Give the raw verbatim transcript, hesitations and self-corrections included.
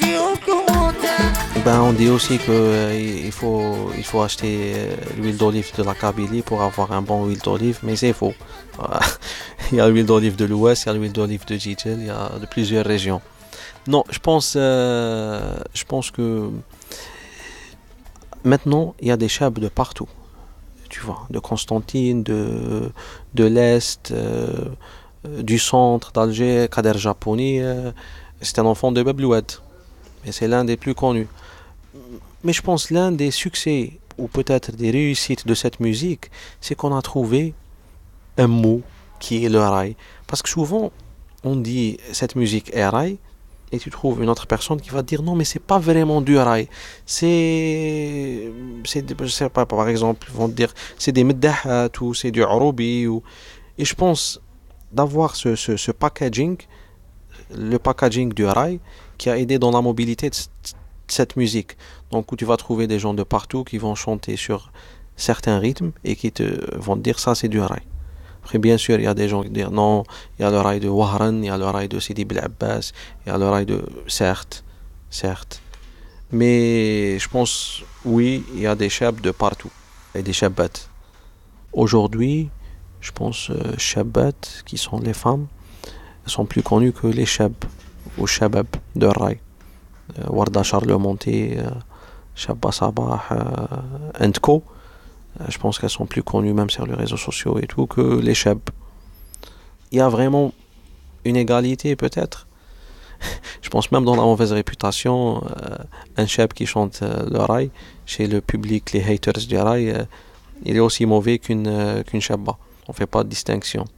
Ben, on dit aussi que euh, il faut, il faut acheter euh, l'huile d'olive de la Kabylie pour avoir un bon huile d'olive, mais c'est faux. Il y a l'huile d'olive de l'Ouest, il y a l'huile d'olive de Jijel, il y a de plusieurs régions. Non, je pense, euh, je pense que maintenant, il y a des chebs de partout. Tu vois, de Constantine, de, de l'Est, euh, euh, du centre d'Alger, Kader Japoni. Euh, c'est un enfant de Bebloued, mais c'est l'un des plus connus. Mais je pense l'un des succès, ou peut-être des réussites de cette musique, c'est qu'on a trouvé un mot qui est le rail. Parce que souvent, on dit cette musique est rail, et tu trouves une autre personne qui va te dire non, mais c'est pas vraiment du rail. C'est, c'est, je sais pas, par exemple, ils vont te dire c'est des meddahat ou c'est du aroubi. Ou... Et je pense d'avoir ce, ce, ce packaging, le packaging du rail, qui a aidé dans la mobilité de cette musique. Donc, où tu vas trouver des gens de partout qui vont chanter sur certains rythmes et qui te vont te dire ça, c'est du rail. Après, bien sûr, il y a des gens qui disent non, il y a le rail de Wahran, il y a le rail de Sidi Bel Abbas, il y a le rail de. Certes, certes. Mais je pense, oui, il y a des chebs de partout et des chebbats. Aujourd'hui, je pense, euh, chebbats, qui sont les femmes, sont plus connues que les chebs ou chebab de rail. Euh, Warda Charlemonté, euh, Shabba Sabah, euh, Co. Euh, je pense qu'elles sont plus connues même sur les réseaux sociaux et tout que les chebs. Il y a vraiment une égalité peut-être. Je pense même dans la mauvaise réputation, euh, un cheb qui chante euh, le rail, chez le public, les haters du rail, euh, il est aussi mauvais qu'une, euh, qu'une chebba. On ne fait pas de distinction.